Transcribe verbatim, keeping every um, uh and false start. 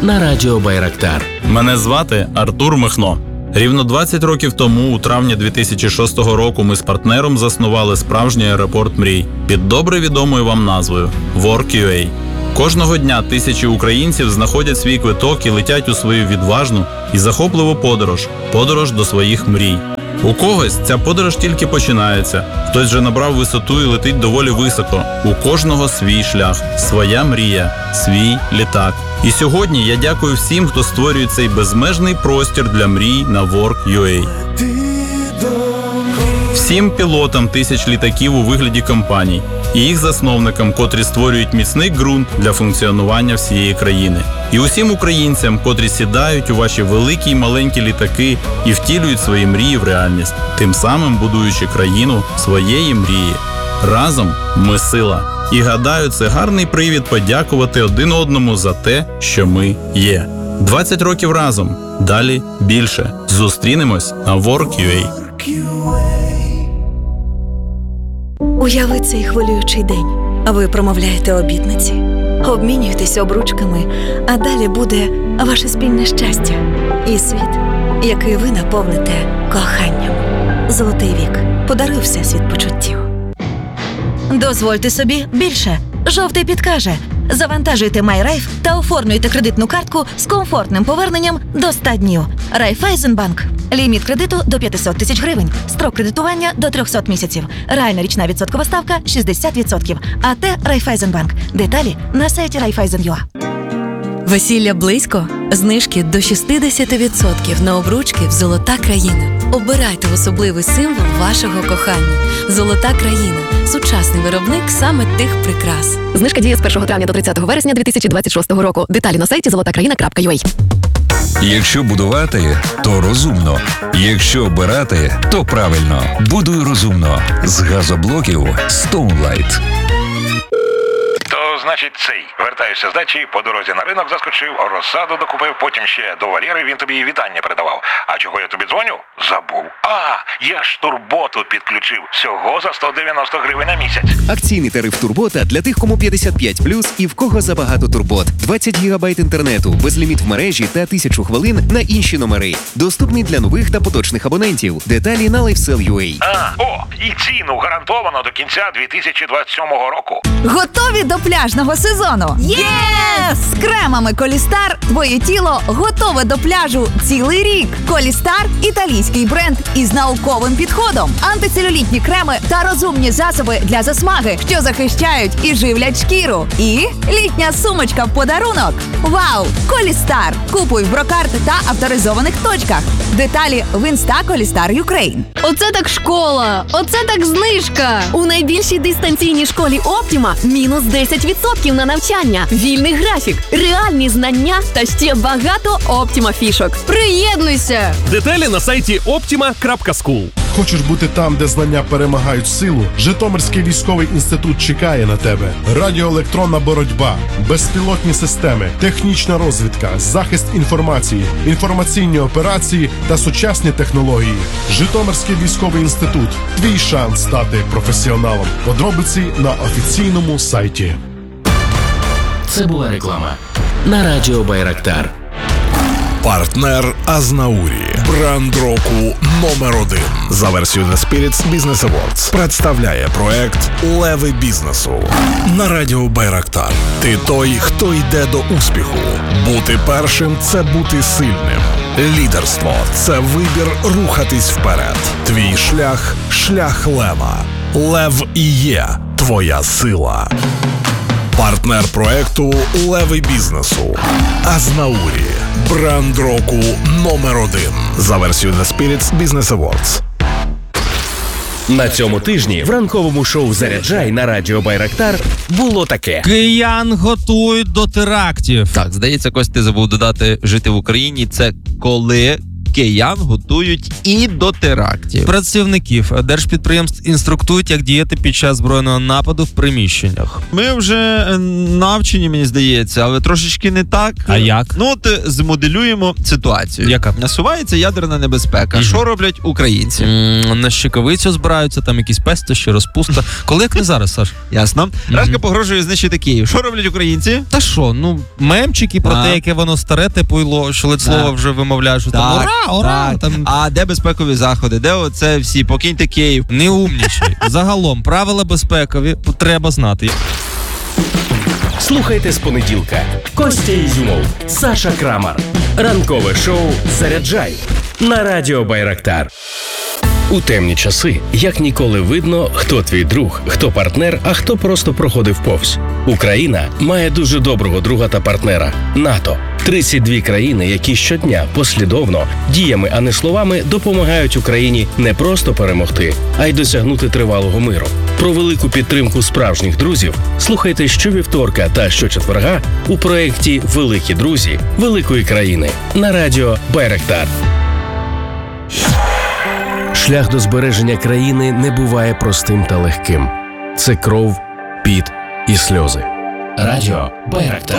на радіо Байрактар. Мене звати Артур Михно. Рівно двадцять років тому, у травні дві тисячі шостого року, ми з партнером заснували справжній аеропорт мрій під добре відомою вам назвою WorkUA. Кожного дня тисячі українців знаходять свій квиток і летять у свою відважну і захопливу подорож – подорож до своїх мрій. У когось ця подорож тільки починається, хтось вже набрав висоту і летить доволі високо. У кожного свій шлях, своя мрія, свій літак. І сьогодні я дякую всім, хто створює цей безмежний простір для мрій на WorkUA. Всім пілотам тисяч літаків у вигляді компаній і їх засновникам, котрі створюють міцний ґрунт для функціонування всієї країни. І усім українцям, котрі сідають у ваші великі й маленькі літаки і втілюють свої мрії в реальність, тим самим будуючи країну своєї мрії. Разом ми сила. І гадаю, це гарний привід подякувати один одному за те, що ми є. двадцять років разом. Далі більше. Зустрінемось на WorkUA. Уяви цей хвилюючий день. Ви промовляєте обітниці, обмінюєтеся обручками, а далі буде ваше спільне щастя і світ, який ви наповните коханням. Золотий вік. Подаруй всесвіт почуттів. Дозвольте собі більше. Жовтий підкаже. Завантажуйте MyRaiff та оформлюйте кредитну картку з комфортним поверненням до ста днів. Райфайзенбанк. Ліміт кредиту до п'ятсот тисяч гривень. Строк кредитування до триста місяців. Реальна річна відсоткова ставка шістдесят відсотків. АТ Райфайзенбанк. Деталі на сайті райфайзен крапка ю а. Весілля близько? Знижки до шістдесят відсотків на обручки в «Золота країна». Обирайте особливий символ вашого кохання. «Золота країна» – сучасний виробник саме тих прикрас. Знижка діє з першого травня до тридцятого вересня дві тисячі двадцять шостого року. Деталі на сайті золота країна крапка ю а. Якщо будувати, то розумно. Якщо обирати, то правильно. Будуй розумно. З газоблоків Stoneline. То, значить, цей. Вертаюся з дачі, по дорозі на ринок заскочив, розсаду докупив, потім ще до Валєри, він тобі вітання передавав. А чого я тобі дзвоню? Забув. А, я ж турботу підключив. Всього за сто дев'яносто гривень на місяць. Акційний тариф Турбота для тих, кому п'ятдесят п'ять плюс і в кого забагато турбот. двадцять гігабайт інтернету, безліміт в мережі та тисячу хвилин на інші номери. Доступний для нових та поточних абонентів. Деталі на LifeSell крапка ю а. А, о, і ціну гарантовано до кінця дві тисячі двадцять сьомого року. Готові до пляжного сезону? Єс! З кремами Колістар твоє тіло готове до пляжу цілий рік. Колістар – італійський бренд із науковим підходом. Антицелюлітні креми та розумні засоби для засмаги, що захищають і живлять шкіру. І літня сумочка в подарунок. Вау! Колістар! Купуй в Брокарт та авторизованих точках. Деталі в інста Колістар Юкрейн. Оце так школа! Оце так знижка! У найбільшій дистанційній школі Оптіма мінус десять відсотків на навчання, вільний графік, реальні знання та ще багато Оптіма фішок. Приєднуйся! Деталі на сайті оптіма крапка скул. Хочеш бути там, де знання перемагають силу? Житомирський військовий інститут чекає на тебе. Радіоелектронна боротьба, безпілотні системи, технічна розвідка, захист інформації, інформаційні операції та сучасні технології. Житомирський військовий інститут. Твій шанс стати професіоналом. Подробиці на офіційному сайті. Це була реклама на радіо Байрактар. Партнер Азнаурі. Бренд року номер один. За версією The Spirits Business Awards представляє проект «Леви бізнесу» на радіо Байрактар. Ти той, хто йде до успіху. Бути першим – це бути сильним. Лідерство – це вибір рухатись вперед. Твій шлях – шлях лева. Лев і є твоя сила. Партнер проекту «Леви бізнесу» Азнаурі. Бренд року номер один. За версією The Spirits Business Awards. На цьому тижні в ранковому шоу «Заряджай» на радіо Байрактар було таке. Киян готують до терактів. Так, здається, Кость, ти забув додати «жити в Україні» – це коли киян готують і до терактів. Працівників держпідприємств інструктують, як діяти під час збройного нападу в приміщеннях. Ми вже е, навчені, мені здається, але трошечки не так. А як? Ну, от е, змоделюємо ситуацію. Яка? Насувається ядерна небезпека. Мгм. Що роблять українці? М, На щекавицю збираються, там якісь пестощі, розпуста. Коли як не зараз, Саш? Ясно. Рашка погрожує знищити Київ. Що роблять українці? Та що, ну, мемчики про А. те, яке воно старе, типу, йло, що ледь слово Так. вже вимовляєш, що там ура, ура, так. там... А де безпекові заходи? Де оце всі? Покиньте Київ. Не умнічай. Загалом, правила безпекові треба знати. Слухайте з понеділка. Костя Ізюмов, Саша Крамар. Ранкове шоу «Заряджай» на радіо Байрактар. У темні часи, як ніколи видно, хто твій друг, хто партнер, а хто просто проходив повз. Україна має дуже доброго друга та партнера – НАТО. тридцять дві країни, які щодня послідовно, діями, а не словами, допомагають Україні не просто перемогти, а й досягнути тривалого миру. Про велику підтримку справжніх друзів слухайте щовівторка та щочетверга у проєкті «Великі друзі великої країни» на радіо Байрактар. Шлях до збереження країни не буває простим та легким. Це кров, піт і сльози. Радіо Байрактар.